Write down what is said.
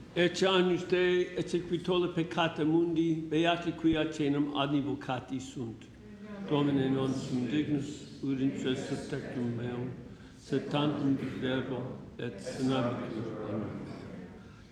Ecce agnus Dei, ecce qui tolle peccata mundi, beati qui acenam advocati sunt. Domine non sum dignus, urince subtectum meum, sed tantum verbo et senabitur. Amen.